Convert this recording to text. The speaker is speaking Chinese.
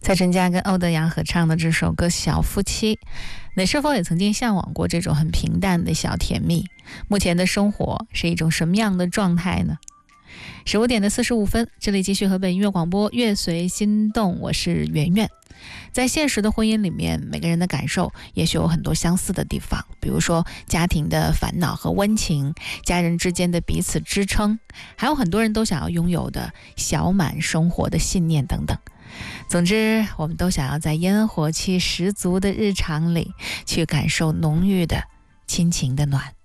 蔡淳佳跟欧德阳合唱的这首歌《小夫妻》，你是否也曾经向往过这种很平淡的小甜蜜？目前的生活是一种什么样的状态呢？15点45分，这里继续河北音乐广播，乐随心动，我是圆圆。在现实的婚姻里面，每个人的感受也许有很多相似的地方，比如说家庭的烦恼和温情，家人之间的彼此支撑，还有很多人都想要拥有的小满生活的信念等等。总之，我们都想要在烟火气十足的日常里去感受浓郁的亲情的暖。